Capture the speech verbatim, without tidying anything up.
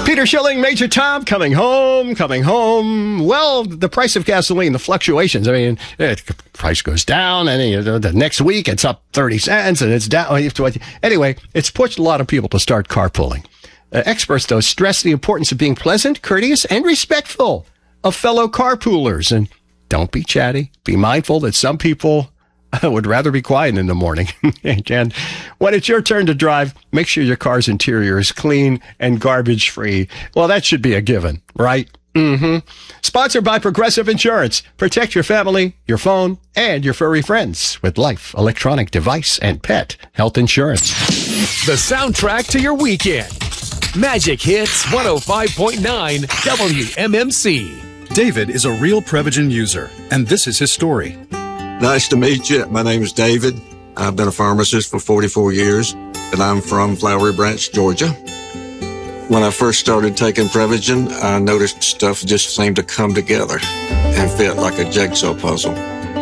Peter Schilling, Major Tom, coming home, coming home. Well, the price of gasoline, the fluctuations. I mean, it, the price goes down, and you know, the next week it's up thirty cents, and it's down. Anyway, it's pushed a lot of people to start carpooling. Uh, experts, though, stress the importance of being pleasant, courteous, and respectful of fellow carpoolers. And don't be chatty. Be mindful that some people would rather be quiet in the morning. And when it's your turn to drive, make sure your car's interior is clean and garbage-free. Well, that should be a given, right? Mm-hmm. Sponsored by Progressive Insurance. Protect your family, your phone, and your furry friends with Life, electronic device, and pet health insurance. The soundtrack to your weekend. Magic Hits one oh five point nine W M M C. David is a real Prevagen user, and this is his story. Nice to meet you. My name is David. I've been a pharmacist for forty-four years, and I'm from Flowery Branch, Georgia. When I first started taking Prevagen, I noticed stuff just seemed to come together and fit like a jigsaw puzzle.